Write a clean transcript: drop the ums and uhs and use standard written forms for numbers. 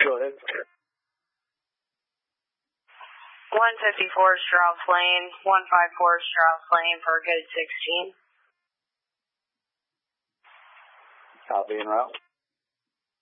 Go ahead. 154 Strauss Lane, 154 Strauss Lane for code 16. Copy en route.